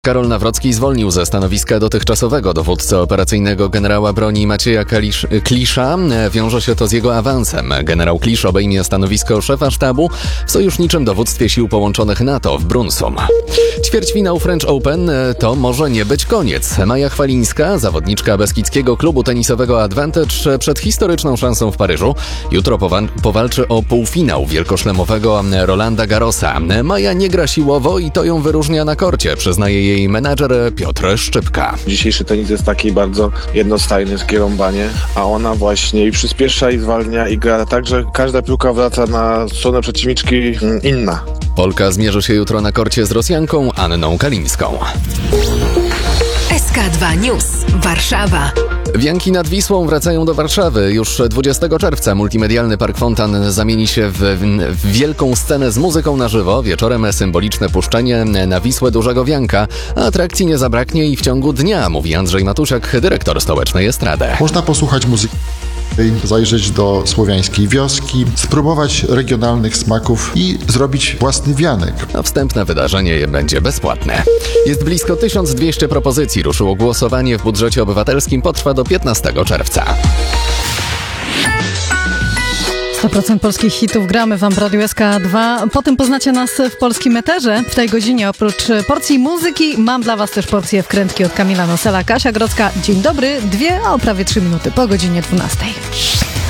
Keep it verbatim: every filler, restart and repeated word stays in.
Karol Nawrocki zwolnił ze stanowiska dotychczasowego dowódcy operacyjnego generała broni Macieja Kalisz, Klisza. Wiąże się to z jego awansem. Generał Klisz obejmie stanowisko szefa sztabu w sojuszniczym dowództwie sił połączonych NATO w Brunsum. Ćwierćfinał French Open to może nie być koniec. Maja Chwalińska, zawodniczka beskidzkiego klubu tenisowego Advantage, przed historyczną szansą w Paryżu. Jutro powa- powalczy o półfinał wielkoszlemowego Rolanda Garrosa. Maja nie gra siłowo i to ją wyróżnia na korcie, przyznaje jej menadżer Piotr Szczypka. Dzisiejszy tenis jest taki bardzo jednostajny, skierąbanie, a ona właśnie i przyspiesza, i zwalnia, i gra tak, że każda piłka wraca na stronę przeciwniczki inna. Polka zmierzy się jutro na korcie z Rosjanką Anną Kalińską. S K dwa News. Warszawa. Wianki nad Wisłą wracają do Warszawy. Już dwudziestego czerwca multimedialny Park Fontan zamieni się w, w wielką scenę z muzyką na żywo. Wieczorem symboliczne puszczenie na Wisłę dużego wianka. A atrakcji nie zabraknie i w ciągu dnia, mówi Andrzej Matusiak, dyrektor stołecznej estrady. Można posłuchać muzyki, zajrzeć do słowiańskiej wioski, spróbować regionalnych smaków i zrobić własny wianek. A wstępne wydarzenie będzie bezpłatne. Jest blisko tysiąc dwieście propozycji. Ruszyło głosowanie w budżecie obywatelskim. Potrwa do piętnastego czerwca. sto procent polskich hitów gramy wam w Radiu S K dwa. Potem poznacie nas w polskim eterze. W tej godzinie oprócz porcji muzyki mam dla was też porcję wkrętki od Kamila Nosela. Kasia Grodzka, dzień dobry. Dwie, a prawie trzy minuty po godzinie dwunastej.